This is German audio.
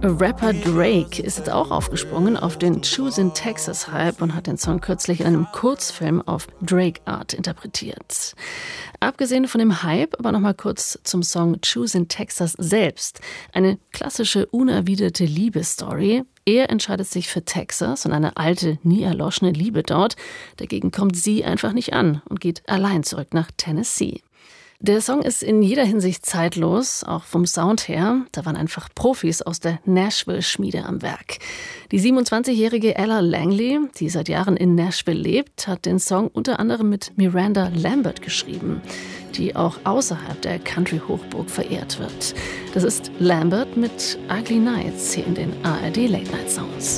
Rapper Drake ist jetzt auch aufgesprungen auf den Choosin' Texas-Hype und hat den Song kürzlich in einem Kurzfilm auf Drake Art interpretiert. Abgesehen von dem Hype, aber nochmal kurz zum Song Choosin' Texas selbst. Eine klassische, unerwiderte Liebesstory. Er entscheidet sich für Texas und eine alte, nie erloschene Liebe dort. Dagegen kommt sie einfach nicht an und geht allein zurück nach Tennessee. Der Song ist in jeder Hinsicht zeitlos, auch vom Sound her. Da waren einfach Profis aus der Nashville-Schmiede am Werk. Die 27-jährige Ella Langley, die seit Jahren in Nashville lebt, hat den Song unter anderem mit Miranda Lambert geschrieben, die auch außerhalb der Country-Hochburg verehrt wird. Das ist Lambert mit Ugly Nights hier in den ARD Late Night Sounds.